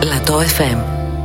Lato FM.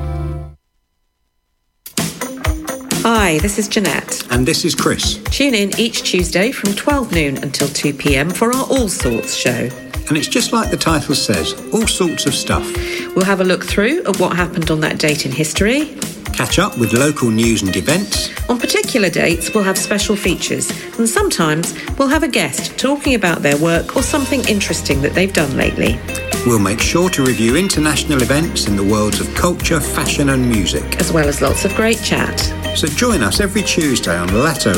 Hi, this is Jeanette. And this is Chris. Tune in each Tuesday from 12 noon until 2 p.m. for our All Sorts show. And it's just like the title says, all sorts of stuff. We'll have a look through at what happened on that date in history. Catch up with local news and events. On particular dates, we'll have special features. And sometimes we'll have a guest talking about their work or something interesting that they've done lately. We'll make sure to review international events in the worlds of culture, fashion and music. As well as lots of great chat. So join us every Tuesday on Lato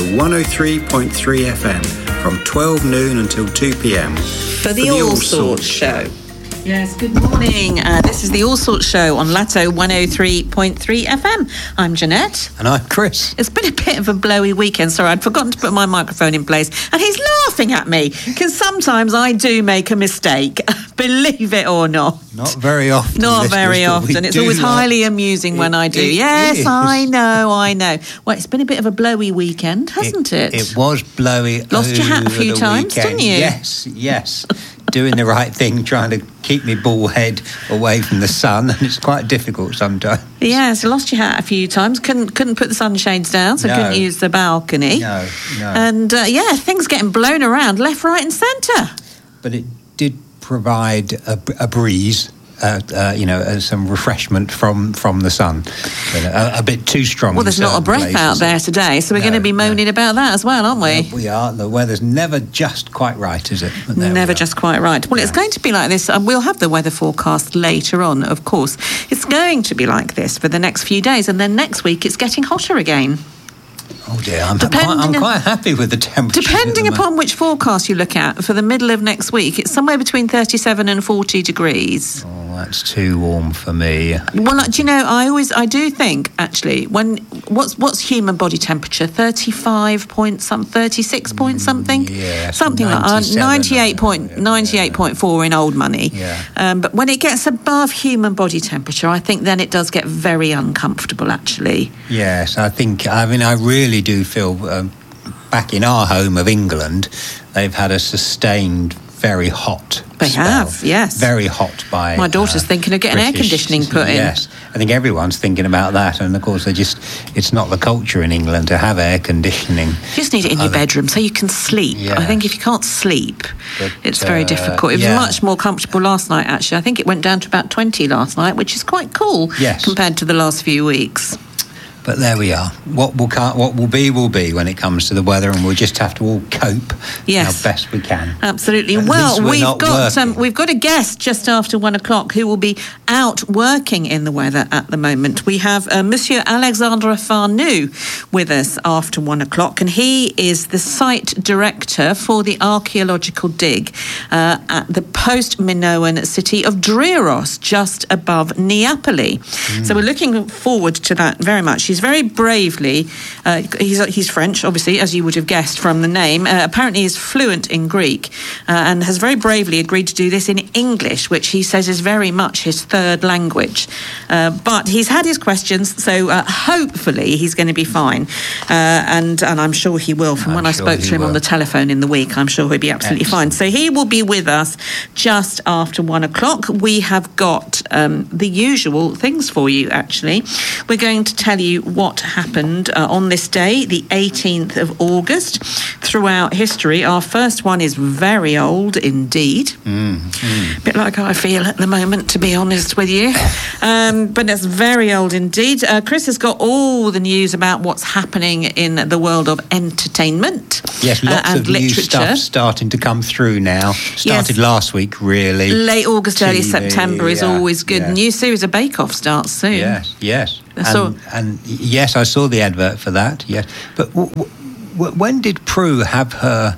103.3 FM from 12 noon until 2 p.m. For the All Sorts show. Yes, good morning. This is the All Sorts show on Lato 103.3 FM. I'm Jeanette. And I'm Chris. It's been a bit of a blowy weekend. Sorry, I'd forgotten to put my microphone in place. And he's laughing at me because sometimes I do make a mistake. Believe it or not. Not very often. Not very often. It's always highly amusing when I do. Yes, I know. Well, it's been a bit of a blowy weekend, hasn't it? It was blowy. Lost your hat a few times, weekend. didn't you? Yes. Doing the right thing, trying to keep my ball head away from the sun, and it's quite difficult sometimes. Yes, lost your hat a few times. Couldn't put the sunshades down, so couldn't use the balcony. No. And things getting blown around left, right, and centre. But it did provide a breeze. Some refreshment from the sun. A bit too strong. Well, there's not a breath out there today, so we're going to be moaning about that as well, aren't we? We are. The weather's never just quite right, is it? Never just quite right. Well, it's going to be like this. We'll have the weather forecast later on, of course. It's going to be like this for the next few days, and then next week it's getting hotter again. Oh dear, I'm quite happy with the temperature. Depending upon which forecast you look at, for the middle of next week, it's somewhere between 37 and 40 degrees. Oh, that's too warm for me. Well, do you know, I do think, actually, what's human body temperature? 36 point something? Yeah. Something like 98.4 in old money. Yeah. But when it gets above human body temperature, I think then it does get very uncomfortable, actually. Yes, I really do feel back in our home of England, they've had a sustained, very hot They spell. have, yes. Very hot by... My daughter's thinking of getting air conditioning put in. Yes, I think everyone's thinking about that. And, of course, it's not the culture in England to have air conditioning. You just need it in your bedroom so you can sleep. Yeah. I think if you can't sleep, it's very difficult. It was much more comfortable last night, actually. I think it went down to about 20 last night, which is quite cool compared to the last few weeks. But there we are. What will be when it comes to the weather, and we'll just have to all cope how best we can. Absolutely. At well, least we've got a guest just after 1 o'clock who will be out working in the weather at the moment. We have Monsieur Alexandre Farnoux with us after 1 o'clock, and he is the site director for the archaeological dig at the post-Minoan city of Driros, just above Neapoli. So we're looking forward to that very much. He's very bravely, he's French, obviously, as you would have guessed from the name. Apparently he's fluent in Greek and has very bravely agreed to do this in English, which he says is very much his third language. But he's had his questions, so hopefully he's going to be fine. And I'm sure he will. From when I spoke to him on the telephone in the week, I'm sure he'll be absolutely fine. So he will be with us just after 1 o'clock. We have got the usual things for you, actually. We're going to tell you what happened on this day, the 18th of August, throughout history. Our first one is very old indeed. A bit like how I feel at the moment, to be honest with you. But it's very old indeed. Chris has got all the news about what's happening in the world of entertainment. Yes, lots and of literature. New stuff starting to come through now. Started last week, really. Late August, early September is always good. Yeah. New series of Bake Off starts soon. Yes. And yes, I saw the advert for that. Yes, but when did Prue have her?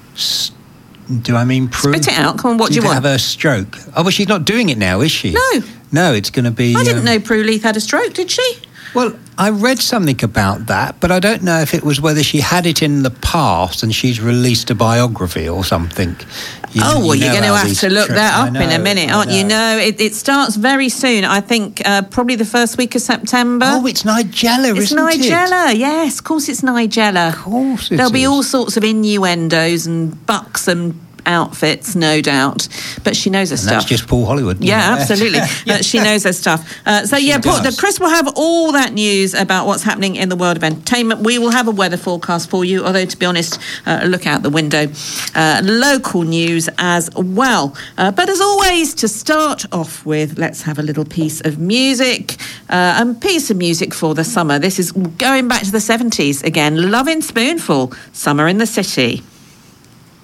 Do I mean Prue? Spit it out. Come on, what do you want? Have her stroke? Oh, well, she's not doing it now, is she? No, it's going to be. I didn't know Prue Leith had a stroke. Did she? Well, I read something about that, but I don't know if it was whether she had it in the past and she's released a biography or something. You're going to have to look that up in a minute, aren't you? No, it starts very soon. I think probably the first week of September. Oh, it's Nigella, isn't it? It's Nigella, yes. Of course it's Nigella. Of course it There'll is. be all sorts of innuendos and bucks and outfits, no doubt, but she knows her stuff. That's just Paul Hollywood. Yeah, absolutely. She knows her stuff. Paul, Chris will have all that news about what's happening in the world of entertainment. We will have a weather forecast for you, although, to be honest, look out the window. Local news as well. But as always, to start off with, let's have a little piece of music. A piece of music for the summer. This is going back to the 70s again. Lovin' Spoonful, Summer in the City.